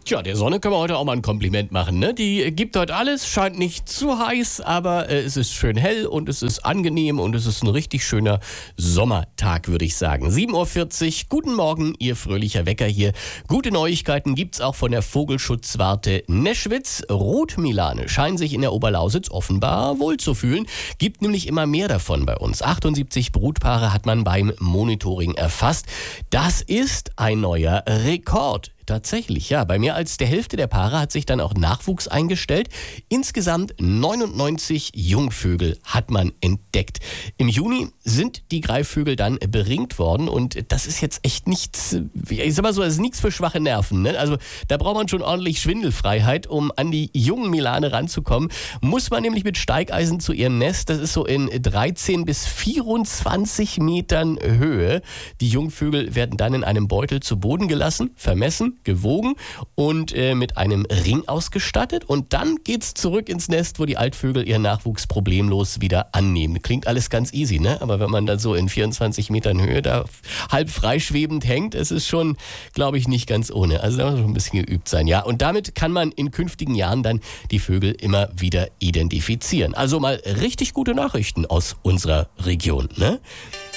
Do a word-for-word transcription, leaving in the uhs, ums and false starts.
Tja, der Sonne können wir heute auch mal ein Kompliment machen, ne? Die gibt heute alles, scheint nicht zu heiß, aber äh, es ist schön hell und es ist angenehm und es ist ein richtig schöner Sommertag, würde ich sagen. sieben Uhr vierzig, guten Morgen, ihr fröhlicher Wecker hier. Gute Neuigkeiten gibt's auch von der Vogelschutzwarte Neschwitz. Rotmilane scheinen sich in der Oberlausitz offenbar wohlzufühlen. Gibt nämlich immer mehr davon bei uns. achtundsiebzig Brutpaare hat man beim Monitoring erfasst. Das ist ein neuer Rekord. Tatsächlich, ja. Bei mehr als der Hälfte der Paare hat sich dann auch Nachwuchs eingestellt. Insgesamt neunundneunzig Jungvögel hat man entdeckt. Im Juni sind die Greifvögel dann beringt worden und das ist jetzt echt nichts, ich sag mal so, das ist nichts für schwache Nerven, ne? Also da braucht man schon ordentlich Schwindelfreiheit, um an die jungen Milane ranzukommen. Muss man nämlich mit Steigeisen zu ihrem Nest, das ist so in dreizehn bis vierundzwanzig Metern Höhe. Die Jungvögel werden dann in einem Beutel zu Boden gelassen, vermessen, gewogen und äh, mit einem Ring ausgestattet. Und dann geht's zurück ins Nest, wo die Altvögel ihren Nachwuchs problemlos wieder annehmen. Klingt alles ganz easy, ne? Aber wenn man dann so in vierundzwanzig Metern Höhe da halb freischwebend hängt, es ist schon, glaube ich, nicht ganz ohne. Also da muss man schon ein bisschen geübt sein, ja. Und damit kann man in künftigen Jahren dann die Vögel immer wieder identifizieren. Also mal richtig gute Nachrichten aus unserer Region, ne?